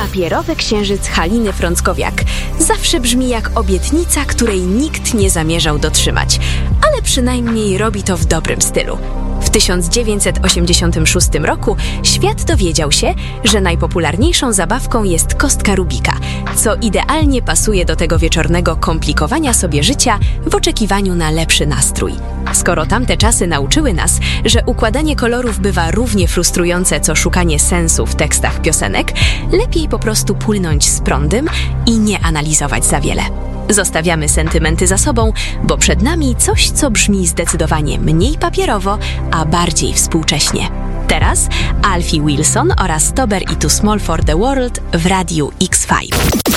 Papierowy księżyc Haliny Frąckowiak zawsze brzmi jak obietnica, której nikt nie zamierzał dotrzymać, ale przynajmniej robi to w dobrym stylu. W 1986 roku świat dowiedział się, że najpopularniejszą zabawką jest kostka Rubika, co idealnie pasuje do tego wieczornego komplikowania sobie życia w oczekiwaniu na lepszy nastrój. Skoro tamte czasy nauczyły nas, że układanie kolorów bywa równie frustrujące co szukanie sensu w tekstach piosenek, lepiej po prostu płynąć z prądem i nie analizować za wiele. Zostawiamy sentymenty za sobą, bo przed nami coś, co brzmi zdecydowanie mniej papierowo, a bardziej współcześnie. Teraz Alfie Wilson oraz Tober i Too Small for the World w Radiu X5.